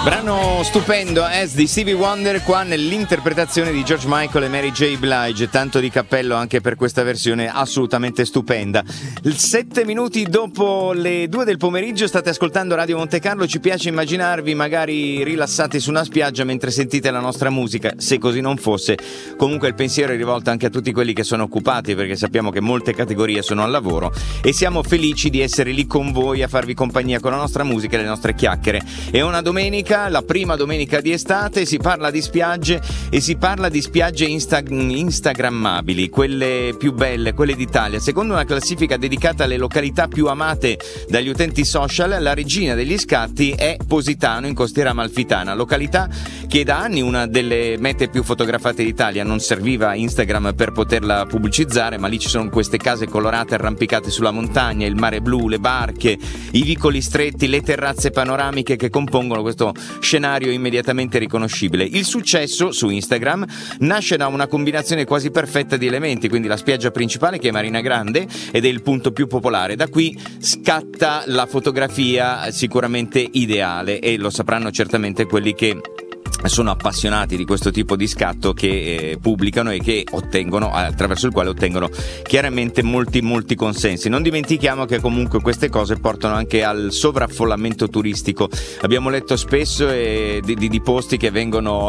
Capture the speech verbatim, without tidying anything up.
Brano stupendo, As di Stevie Wonder, qua nell'interpretazione di George Michael e Mary J. Blige. Tanto di cappello anche per questa versione assolutamente stupenda. Sette minuti dopo le due del pomeriggio state ascoltando Radio Monte Carlo. Ci piace immaginarvi magari rilassati su una spiaggia mentre sentite la nostra musica. Se così non fosse, comunque il pensiero è rivolto anche a tutti quelli che sono occupati, perché sappiamo che molte categorie sono al lavoro e siamo felici di essere lì con voi a farvi compagnia con la nostra musica e le nostre chiacchiere. È una domenica, la prima domenica di estate, si parla di spiagge e si parla di spiagge insta- instagrammabili, quelle più belle, quelle d'Italia. Secondo una classifica dedicata alle località più amate dagli utenti social, la regina degli scatti è Positano, in costiera amalfitana, località che da anni una delle mete più fotografate d'Italia. Non serviva Instagram per poterla pubblicizzare, ma lì ci sono queste case colorate arrampicate sulla montagna, il mare blu, le barche, i vicoli stretti, le terrazze panoramiche che compongono questo scenario immediatamente riconoscibile. Il successo su Instagram nasce da una combinazione quasi perfetta di elementi, quindi la spiaggia principale, che è Marina Grande ed è il punto più popolare. Da qui scatta la fotografia sicuramente ideale, e lo sapranno certamente quelli che sono appassionati di questo tipo di scatto, che eh, pubblicano e che ottengono, attraverso il quale ottengono chiaramente molti molti consensi. Non dimentichiamo che comunque queste cose portano anche al sovraffollamento turistico. Abbiamo letto spesso eh, di, di, di posti che vengono